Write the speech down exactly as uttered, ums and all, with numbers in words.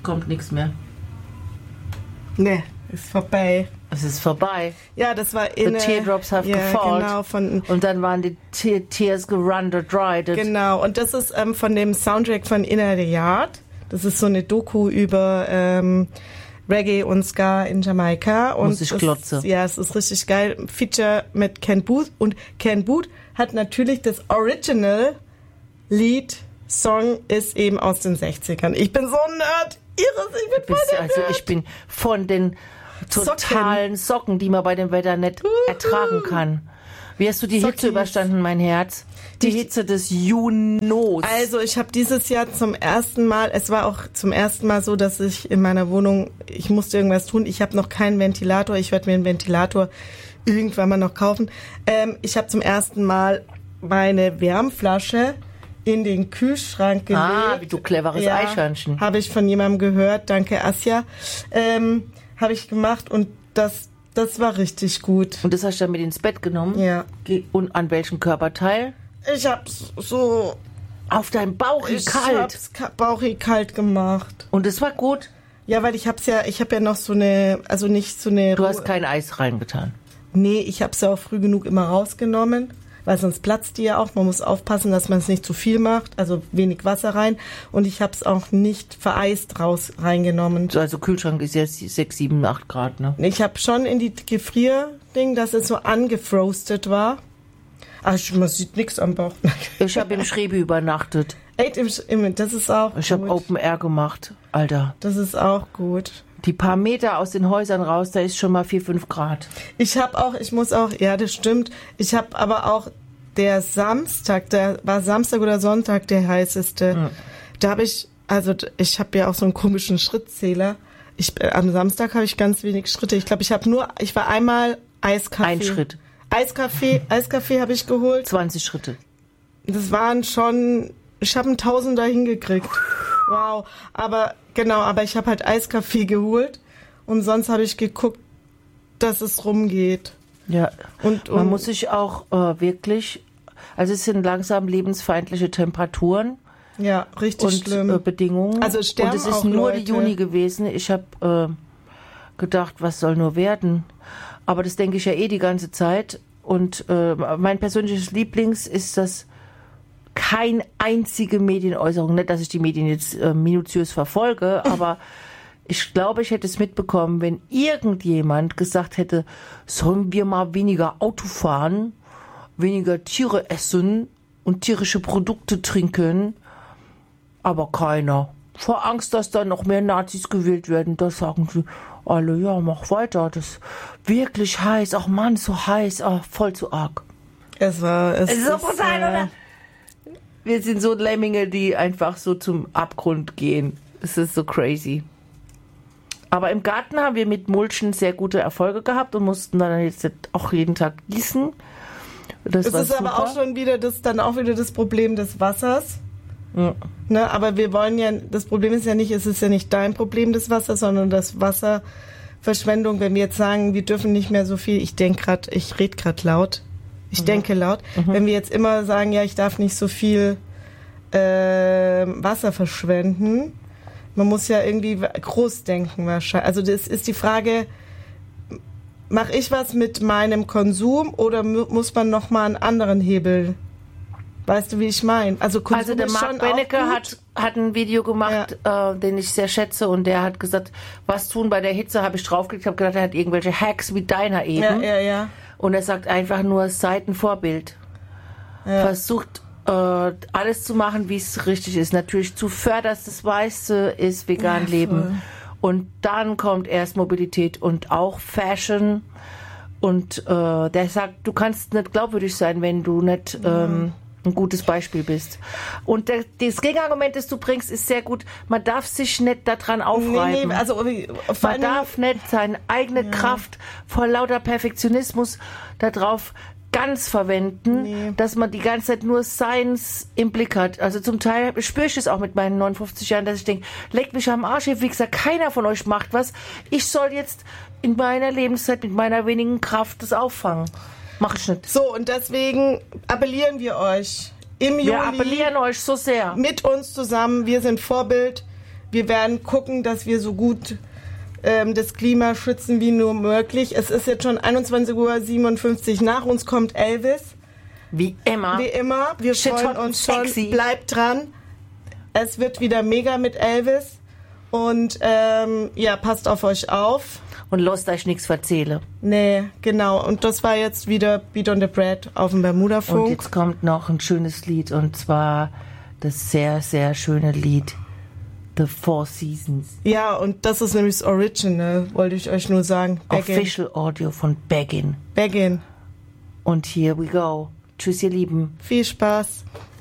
kommt nichts mehr. Nee, ist vorbei. Es ist vorbei. Ja, das war in... The teardrops have ja, gefallen. Genau, von, und dann waren die Te- Tears gerun dried. Genau, und das ist ähm, von dem Soundtrack von Inner the Yard. Das ist so eine Doku über ähm, Reggae und Ska in Jamaika. Und Muss ich glotze. Ja, es ist richtig geil. Feature mit Ken Booth. Und Ken Booth hat natürlich das Original-Lied, Song ist eben aus den sechzigern. Ich bin so ein Nerd. Irres, ich bin voll der Also Nerd. ich bin von den totalen Socken, Socken die man bei dem Wetter nicht ertragen kann. Wie hast du die Sockies. Hitze überstanden, mein Herz? Die, die Hitze des Junos. Also ich habe dieses Jahr zum ersten Mal, es war auch zum ersten Mal so, dass ich in meiner Wohnung, ich musste irgendwas tun. Ich habe noch keinen Ventilator. Ich werde mir einen Ventilator irgendwann mal noch kaufen. Ähm, ich habe zum ersten Mal meine Wärmflasche in den Kühlschrank gelegt. Ah, wie du cleveres ja, Eichhörnchen. Habe ich von jemandem gehört. Danke, Asja. Ähm, habe ich gemacht und das, das war richtig gut. Und das hast du dann mit ins Bett genommen? Ja. Und an welchem Körperteil? Ich hab's so... Auf deinem Bauch Ich kalt. hab's ka- Bauchi kalt gemacht. Und es war gut? Ja, weil ich hab's ja, ich hab ja noch so eine, also nicht so eine... Du hast kein Eis reingetan? Nee, ich hab's ja auch früh genug immer rausgenommen, weil sonst platzt die ja auch. Man muss aufpassen, dass man es nicht zu viel macht, also wenig Wasser rein. Und ich hab's auch nicht vereist raus reingenommen. Also Kühlschrank ist jetzt sechs, sieben, acht Grad, ne? Ich hab schon in die Gefrierding, dass es so angefroastet war. Ach, man sieht nichts am Bauch. Ich habe im Schrebi übernachtet. Echt, im, im, das ist auch Ich gut. habe Open Air gemacht, Alter. Das ist auch gut. Die paar Meter aus den Häusern raus, da ist schon mal vier, fünf Grad. Ich habe auch, ich muss auch, ja, das stimmt. Ich habe aber auch der Samstag, der war Samstag oder Sonntag der heißeste. Mhm. Da habe ich, also ich habe ja auch so einen komischen Schrittzähler. Ich, äh, am Samstag habe ich ganz wenig Schritte. Ich glaube, ich habe nur, ich war einmal Eiskaffee. Ein Schritt. Eiskaffee, Eiskaffee habe ich geholt. zwanzig Schritte. Das waren schon, ich habe einen Tausender hingekriegt. Wow. Aber, genau, aber ich habe halt Eiskaffee geholt und sonst habe ich geguckt, dass es rumgeht. Ja, und, und man muss sich auch äh, wirklich, also es sind langsam lebensfeindliche Temperaturen. Ja, richtig und, schlimm. Äh, Bedingungen. Also es sterben und es ist auch nur Leute. die Juni gewesen. Ich habe äh, gedacht, was soll nur werden? Aber das denke ich ja eh die ganze Zeit. Und äh, mein persönliches Lieblings ist das kein einzige Medienäußerung. Nicht, dass ich die Medien jetzt äh, minutiös verfolge, aber ich glaube, ich hätte es mitbekommen, wenn irgendjemand gesagt hätte, sollen wir mal weniger Auto fahren, weniger Tiere essen und tierische Produkte trinken. Aber keiner. Vor Angst, dass da noch mehr Nazis gewählt werden, da sagen sie alle, ja, mach weiter. Das ist wirklich heiß. Ach Mann, so heiß. Ach, voll zu arg. Es war... Es, Es ist so ist, brutal, äh, oder? Wir sind so Lemminge, die einfach so zum Abgrund gehen. Es ist so crazy. Aber im Garten haben wir mit Mulchen sehr gute Erfolge gehabt und mussten dann jetzt auch jeden Tag gießen. Das Es war ist super. aber auch schon wieder das, dann auch wieder das Problem des Wassers. Ja. Ne, aber wir wollen ja, das Problem ist ja nicht, es ist ja nicht dein Problem des Wassers, sondern das Wasserverschwendung, wenn wir jetzt sagen, wir dürfen nicht mehr so viel, ich denke gerade, ich rede gerade laut, ich mhm. denke laut, mhm. wenn wir jetzt immer sagen, ja, ich darf nicht so viel äh, Wasser verschwenden, man muss ja irgendwie groß denken wahrscheinlich. Also das ist die Frage, mache ich was mit meinem Konsum oder mu- muss man nochmal einen anderen Hebel? Weißt du, wie ich meine? Also, Konsum also der ist Marc schon Benecke auch gut. hat, hat ein Video gemacht, ja. äh, den ich sehr schätze, und der hat gesagt, was tun bei der Hitze, habe ich draufgeklickt, habe gedacht, er hat irgendwelche Hacks wie deiner eben. Ja, ja, ja. Und er sagt einfach nur, seid ein Vorbild. Ja. Versucht äh, alles zu machen, wie es richtig ist. Natürlich zuvörderst das Meiste ist vegan ja, leben. Und dann kommt erst Mobilität und auch Fashion. Und äh, der sagt, du kannst nicht glaubwürdig sein, wenn du nicht... Ähm, ein gutes Beispiel bist. Und der, das Gegenargument, das du bringst, ist sehr gut. Man darf sich nicht daran aufreiben. Nee, nee, also, Man darf nicht seine eigene ja. Kraft vor lauter Perfektionismus darauf ganz verwenden, nee. dass man die ganze Zeit nur Science im Blick hat. Also zum Teil spüre ich es auch mit meinen neunundfünfzig Jahren, dass ich denke, leckt mich am Arsch, wie gesagt, keiner von euch macht was. Ich soll jetzt in meiner Lebenszeit mit meiner wenigen Kraft das auffangen. Mach ich nicht. So, und deswegen appellieren wir euch im Juli. Wir appellieren euch so sehr. Mit uns zusammen. Wir sind Vorbild. wir werden gucken, dass wir so gut ähm, das Klima schützen wie nur möglich. Es ist jetzt schon einundzwanzig Uhr siebenundfünfzig, nach uns kommt Elvis. Wie immer. Wie immer, wir Shit freuen hot uns sexy. schon. Bleibt dran. Es wird wieder mega mit Elvis. Und ähm, ja, passt auf euch auf. Und lasst euch nichts erzählen. Nee, genau. Und das war jetzt wieder Beat on the Bread auf dem Bermuda-Funk. Und jetzt kommt noch ein schönes Lied, und zwar das sehr, sehr schöne Lied The Four Seasons. Ja, und das ist nämlich das Original, wollte ich euch nur sagen. Baggin. Official Audio von Baggin. Baggin. Und here we go. Tschüss, ihr Lieben. Viel Spaß.